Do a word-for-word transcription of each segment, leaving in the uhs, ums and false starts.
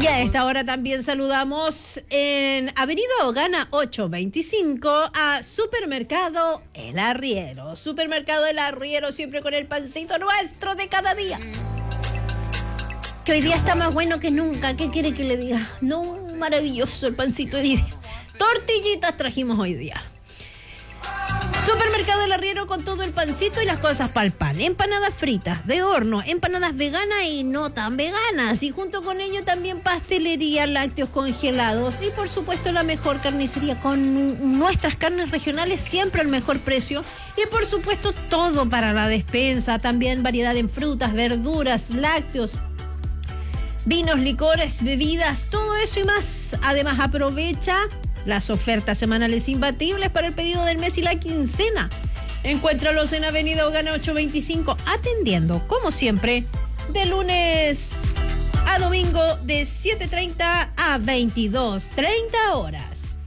Y a esta hora también saludamos en Avenida Ogana ochocientos veinticinco a Supermercado El Arriero. Supermercado El Arriero, siempre con el pancito nuestro de cada día. Que hoy día está más bueno que nunca. ¿Qué quiere que le diga? No, maravilloso el pancito de hoy día. Tortillitas trajimos hoy día. Supermercado El Arriero con todo el pancito y las cosas para el pan. Empanadas fritas, de horno, empanadas veganas y no tan veganas. Y junto con ello también pastelería, lácteos congelados. Y por supuesto la mejor carnicería con nuestras carnes regionales siempre al mejor precio. Y por supuesto todo para la despensa. También variedad en frutas, verduras, lácteos, vinos, licores, bebidas, todo eso y más. Además aprovecha las ofertas semanales imbatibles para el pedido del mes y la quincena. Encuéntralos en Avenida Ogana ochocientos veinticinco, atendiendo, como siempre, de lunes a domingo de siete treinta a veintidós treinta horas.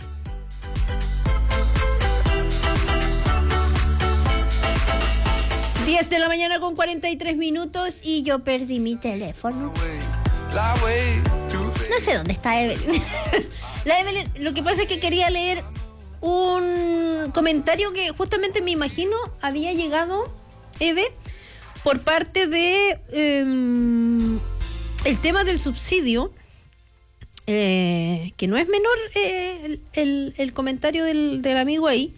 diez de la mañana con cuarenta y tres minutos y yo perdí mi teléfono. No sé dónde está Evelyn. La Evelyn, lo que pasa es que quería leer un comentario que justamente me imagino había llegado, Eve, por parte de eh, el tema del subsidio, eh, que no es menor eh, el, el, el comentario del, del amigo ahí.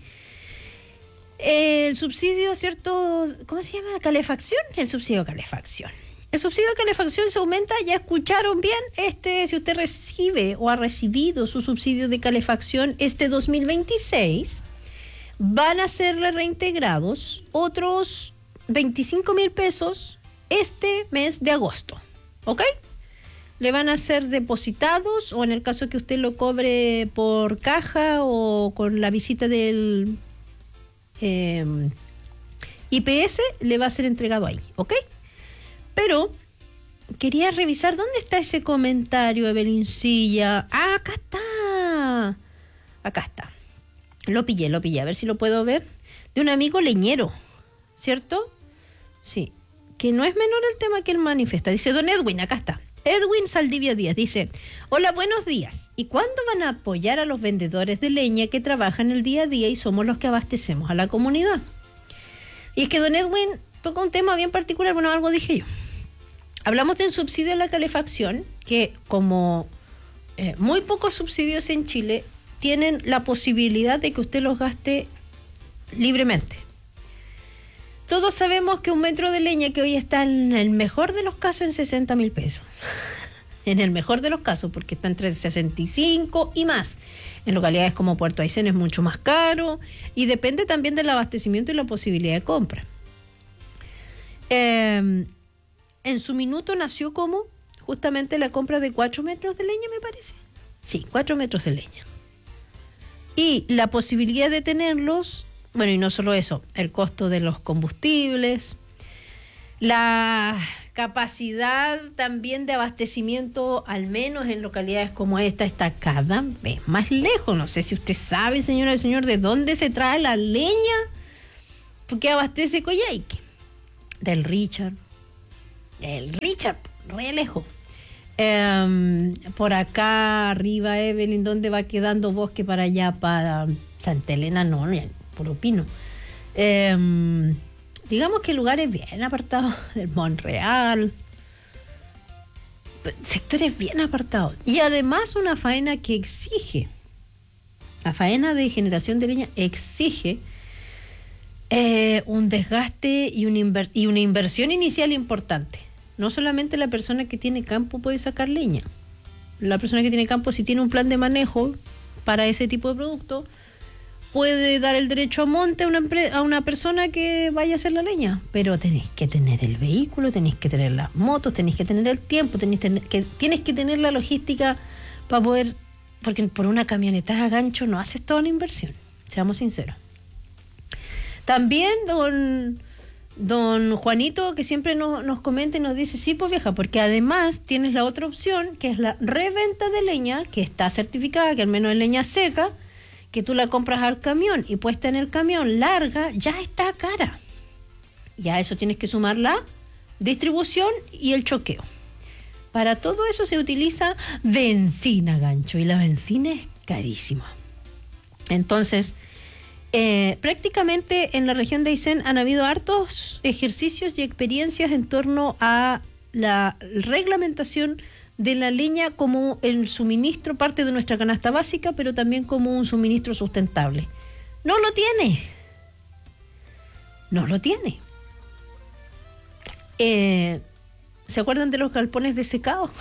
El subsidio, ¿cierto? ¿Cómo se llama? Calefacción. El subsidio de calefacción. El subsidio de calefacción se aumenta, ya escucharon bien, este, si usted recibe o ha recibido su subsidio de calefacción este dos mil veintiséis, van a serle reintegrados otros veinticinco mil pesos este mes de agosto, ¿ok? Le van a ser depositados, o en el caso que usted lo cobre por caja o con la visita del eh, I P S, le va a ser entregado ahí, ¿ok? Pero quería revisar dónde está ese comentario, Evelincilla. Ah, acá está. Acá está. Lo pillé, lo pillé. A ver si lo puedo ver. De un amigo leñero, ¿cierto? Sí. Que no es menor el tema que él manifiesta. Dice, don Edwin, acá está. Edwin Saldivia Díaz dice, hola, buenos días. ¿Y cuándo van a apoyar a los vendedores de leña que trabajan el día a día y somos los que abastecemos a la comunidad? Y es que don Edwin toca un tema bien particular. Bueno, algo dije yo. Hablamos de un subsidio a la calefacción, que como eh, muy pocos subsidios en Chile, tienen la posibilidad de que usted los gaste libremente. Todos sabemos que un metro de leña que hoy está en el mejor de los casos en sesenta mil pesos. En el mejor de los casos, porque está entre sesenta y cinco y más. En localidades como Puerto Aysén es mucho más caro y depende también del abastecimiento y la posibilidad de compra. Eh... En su minuto nació como justamente la compra de cuatro metros de leña, me parece. Sí, cuatro metros de leña. Y la posibilidad de tenerlos, bueno, y no solo eso, el costo de los combustibles, la capacidad también de abastecimiento, al menos en localidades como esta, está cada vez más lejos. No sé si usted sabe, señora y señor, de dónde se trae la leña, porque abastece Coyhaique. Del Richard. El Richard, re lejos. Eh, por acá arriba, Evelyn, ¿dónde va quedando bosque para allá? Para Santa Elena, no, no, puro pino. Eh, digamos que lugares bien apartados, del Monreal, sectores bien apartados. Y además una faena que exige, la faena de generación de leña exige eh, un desgaste y, un inver- y una inversión inicial importante. No solamente la persona que tiene campo puede sacar leña. La persona que tiene campo, si tiene un plan de manejo para ese tipo de producto, puede dar el derecho a monte a una, empre- a una persona que vaya a hacer la leña. Pero tenéis que tener el vehículo, tenéis que tener las motos, tenéis que tener el tiempo, tenéis tener, que, tienes que tener la logística para poder... Porque por una camioneta a gancho no haces toda una inversión, seamos sinceros. También, don... Don Juanito, que siempre nos, nos comenta y nos dice, sí, pues vieja, porque además tienes la otra opción, que es la reventa de leña, que está certificada, que al menos es leña seca, que tú la compras al camión y puesta en el camión larga, ya está cara. Y a eso tienes que sumar la distribución y el choqueo. Para todo eso se utiliza benzina, gancho, y la benzina es carísima. Entonces, eh, prácticamente en la región de Aysén han habido hartos ejercicios y experiencias en torno a la reglamentación de la leña como el suministro, parte de nuestra canasta básica, pero también como un suministro sustentable. No lo tiene. No lo tiene. Eh, ¿Se acuerdan de los galpones de secado?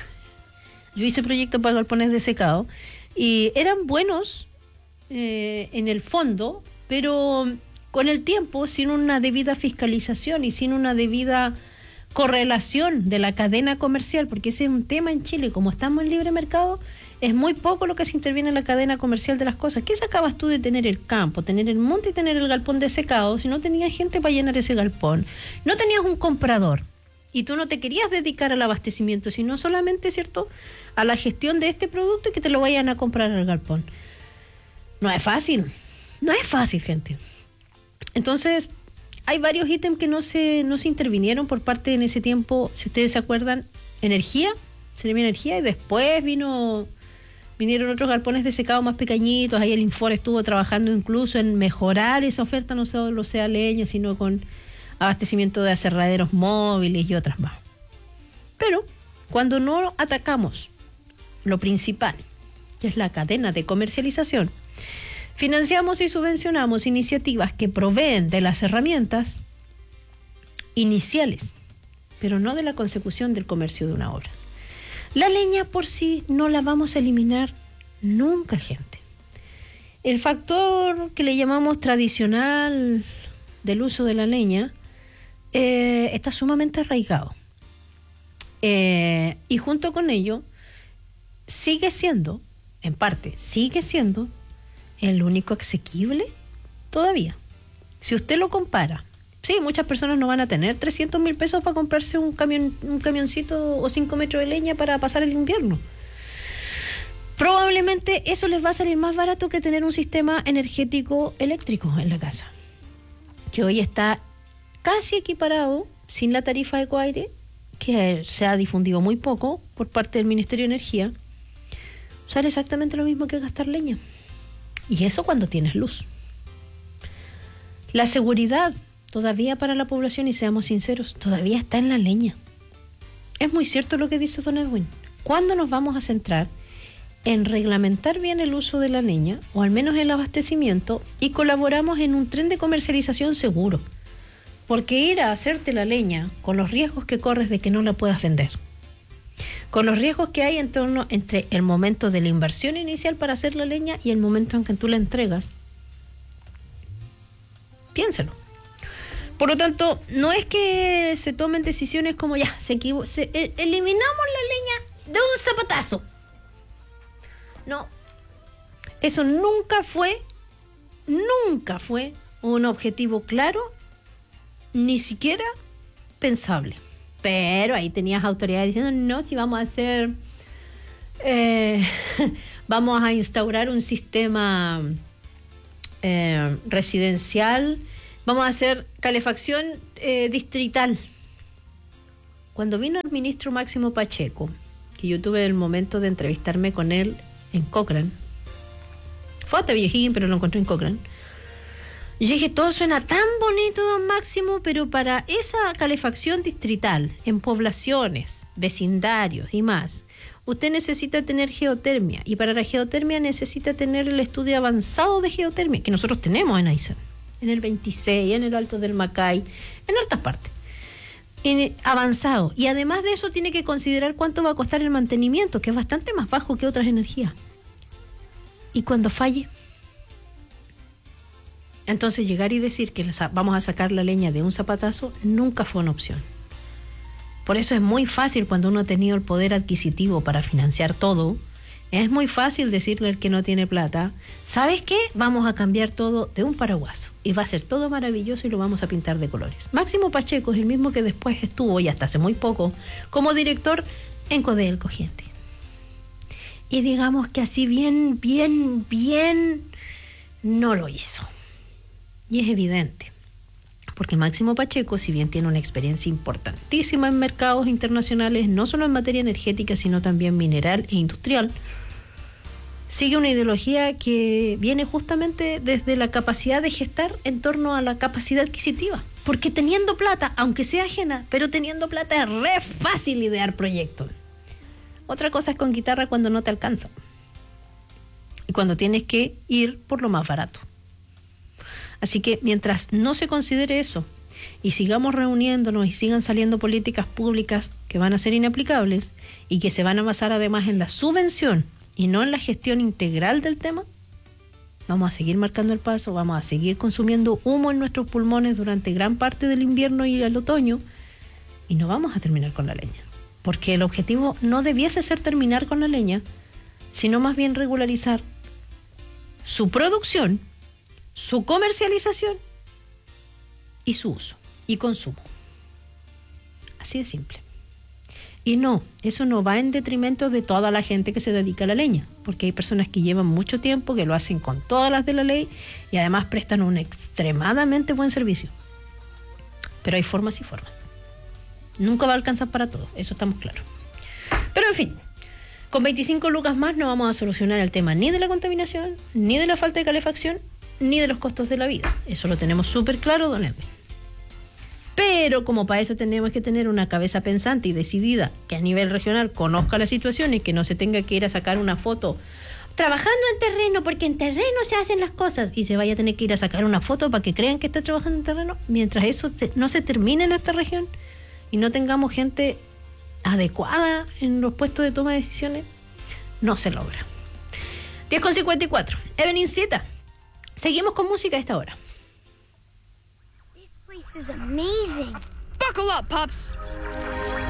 Yo hice proyectos para galpones de secado y eran buenos eh, en el fondo, pero con el tiempo, sin una debida fiscalización y sin una debida correlación de la cadena comercial, porque ese es un tema en Chile, como estamos en libre mercado, es muy poco lo que se interviene en la cadena comercial de las cosas. ¿Qué sacabas tú de tener el campo, tener el monte y tener el galpón de secado si no tenías gente para llenar ese galpón? No tenías un comprador y tú no te querías dedicar al abastecimiento, sino solamente, ¿cierto?, a la gestión de este producto y que te lo vayan a comprar al galpón. No es fácil, no es fácil, gente. Entonces, hay varios ítems que no se, no se intervinieron por parte en ese tiempo, si ustedes se acuerdan, energía, se le vino energía y después vino... Vinieron otros galpones de secado más pequeñitos, ahí el Infor estuvo trabajando incluso en mejorar esa oferta, no solo sea leña, sino con abastecimiento de aserraderos móviles y otras más. Pero cuando no atacamos lo principal, que es la cadena de comercialización, financiamos y subvencionamos iniciativas que proveen de las herramientas iniciales, pero no de la consecución del comercio de una obra. La leña por sí no la vamos a eliminar nunca, gente. El factor que le llamamos tradicional del uso de la leña eh, está sumamente arraigado. Eh, y junto con ello, sigue siendo, en parte, sigue siendo el único asequible todavía. Si usted lo compara, sí, muchas personas no van a tener trescientos mil pesos para comprarse un camión, un camioncito o cinco metros de leña para pasar el invierno. Probablemente eso les va a salir más barato que tener un sistema energético eléctrico en la casa, que hoy está casi equiparado, sin la tarifa de Ecoaire, que se ha difundido muy poco por parte del Ministerio de Energía. Sale exactamente lo mismo que gastar leña. Y eso cuando tienes luz. La seguridad todavía para la población, y seamos sinceros, todavía está en la leña. Es muy cierto lo que dice don Edwin. ¿Cuándo nos vamos a centrar en reglamentar bien el uso de la leña, o al menos el abastecimiento, y colaboramos en un tren de comercialización seguro? Porque ir a hacerte la leña con los riesgos que corres de que no la puedas vender, con los riesgos que hay en torno entre el momento de la inversión inicial para hacer la leña y el momento en que tú la entregas, piénselo. Por lo tanto, no es que se tomen decisiones como ya, se equivo- se, eh, eliminamos la leña de un zapatazo. No, eso nunca fue, nunca fue un objetivo claro, ni siquiera pensable. Pero ahí tenías autoridades diciendo, no, si vamos a hacer, eh, vamos a instaurar un sistema eh, residencial, vamos a hacer calefacción eh, distrital. Cuando vino el ministro Máximo Pacheco, que yo tuve el momento de entrevistarme con él en Cochrane, fue hasta Viejín, pero lo encontré en Cochrane. Yo dije, todo suena tan bonito, don Máximo, pero para esa calefacción distrital, en poblaciones, vecindarios y más, usted necesita tener geotermia, y para la geotermia necesita tener el estudio avanzado de geotermia, que nosotros tenemos en Aysén, en el veintiséis, en el Alto del Macay, en otras partes, en avanzado. Y además de eso tiene que considerar cuánto va a costar el mantenimiento, que es bastante más bajo que otras energías. Y cuando falle, entonces llegar y decir que vamos a sacar la leña de un zapatazo nunca fue una opción. Por eso es muy fácil, cuando uno ha tenido el poder adquisitivo para financiar todo, es muy fácil decirle al que no tiene plata, ¿sabes qué? Vamos a cambiar todo de un paraguaso y va a ser todo maravilloso y lo vamos a pintar de colores. Máximo Pacheco es el mismo que después estuvo, y hasta hace muy poco, como director en Codelco, gente. Y digamos que así bien, bien, bien no lo hizo. Y es evidente. Porque Máximo Pacheco, si bien tiene una experiencia importantísima en mercados internacionales, no solo en materia energética, sino también mineral e industrial, sigue una ideología que viene justamente desde la capacidad de gestar en torno a la capacidad adquisitiva. Porque teniendo plata, aunque sea ajena, pero teniendo plata es re fácil idear proyectos. Otra cosa es con guitarra cuando no te alcanza. Y cuando tienes que ir por lo más barato. Así que mientras no se considere eso y sigamos reuniéndonos y sigan saliendo políticas públicas que van a ser inaplicables y que se van a basar además en la subvención y no en la gestión integral del tema, vamos a seguir marcando el paso, vamos a seguir consumiendo humo en nuestros pulmones durante gran parte del invierno y el otoño y no vamos a terminar con la leña. Porque el objetivo no debiese ser terminar con la leña, sino más bien regularizar su producción, su comercialización y su uso y consumo. Así de simple. Y no, eso no va en detrimento de toda la gente que se dedica a la leña, porque hay personas que llevan mucho tiempo, que lo hacen con todas las de la ley y además prestan un extremadamente buen servicio. Pero hay formas y formas. Nunca va a alcanzar para todo, eso estamos claros. Pero en fin, con veinticinco lucas más no vamos a solucionar el tema ni de la contaminación, ni de la falta de calefacción, ni de los costos de la vida. Eso lo tenemos súper claro, don Edwin. Pero como para eso tenemos que tener una cabeza pensante y decidida que a nivel regional conozca la situación y que no se tenga que ir a sacar una foto trabajando en terreno, porque en terreno se hacen las cosas, y se vaya a tener que ir a sacar una foto para que crean que está trabajando en terreno, mientras eso se, no se termine en esta región y no tengamos gente adecuada en los puestos de toma de decisiones, no se logra. diez con cincuenta y cuatro. Evelyn Cita. Seguimos con música a esta hora. This place is amazing. Buckle up, pups.